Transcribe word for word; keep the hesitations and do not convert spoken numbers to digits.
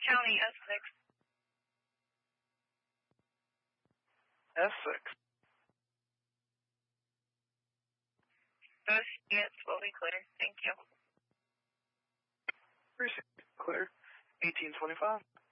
County, Essex. Essex. Those units will be clear. Thank you. Precinct clear. eighteen twenty-five.